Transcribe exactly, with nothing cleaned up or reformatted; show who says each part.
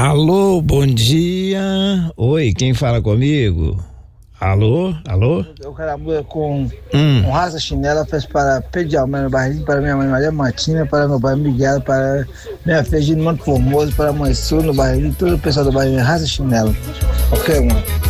Speaker 1: Alô, bom dia. Oi, quem fala comigo? Alô, alô?
Speaker 2: Eu quero a música com
Speaker 1: Hum.
Speaker 2: um Raça Chinela, fez para Pedro de Almeida no Barrinho, para minha mãe Maria Martina, para meu pai Miguel, para minha filha de Monte Formoso, para a mãe Sul no Barrinho, todo o pessoal do Barrinho, Raça Chinela. Ok, mano?